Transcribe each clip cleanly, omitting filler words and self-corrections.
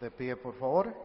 De pie, por favor.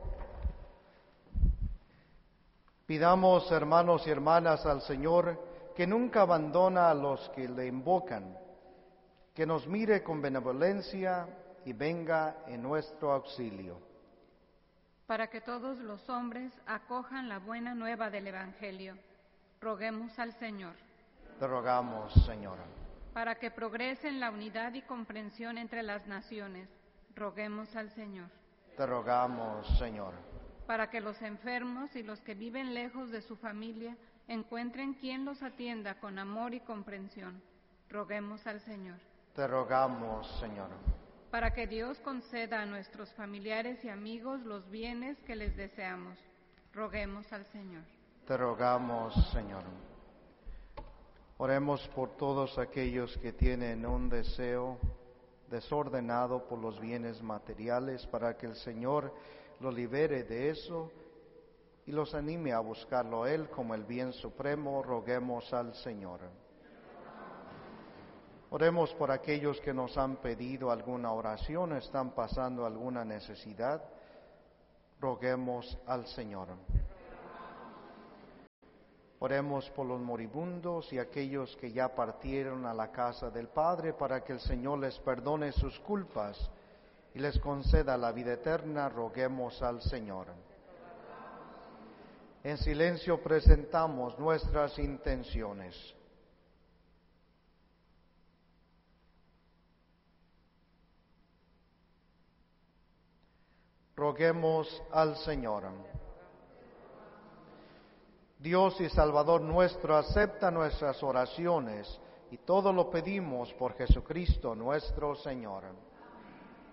Pidamos, hermanos y hermanas, al Señor, que nunca abandona a los que le invocan, que nos mire con benevolencia y venga en nuestro auxilio. Para que todos los hombres acojan la buena nueva del Evangelio, roguemos al Señor. Te rogamos, Señora. Para que progresen la unidad y comprensión entre las naciones, roguemos al Señor. Te rogamos, Señor. Para que los enfermos y los que viven lejos de su familia encuentren quien los atienda con amor y comprensión, roguemos al Señor. Te rogamos, Señor. Para que Dios conceda a nuestros familiares y amigos los bienes que les deseamos, roguemos al Señor. Te rogamos, Señor. Oremos por todos aquellos que tienen un deseo desordenado por los bienes materiales, para que el Señor lo libere de eso y los anime a buscarlo a Él como el bien supremo. Roguemos al Señor. Oremos por aquellos que nos han pedido alguna oración, están pasando alguna necesidad. Roguemos al Señor. Oremos por los moribundos y aquellos que ya partieron a la casa del Padre, para que el Señor les perdone sus culpas y les conceda la vida eterna. Roguemos al Señor. En silencio presentamos nuestras intenciones. Roguemos al Señor. Dios y Salvador nuestro, acepta nuestras oraciones y todo lo pedimos por Jesucristo nuestro Señor.